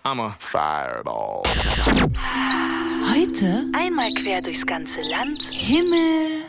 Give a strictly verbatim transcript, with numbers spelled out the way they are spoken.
I'm a fireball. Heute einmal quer durchs ganze Land. Himmel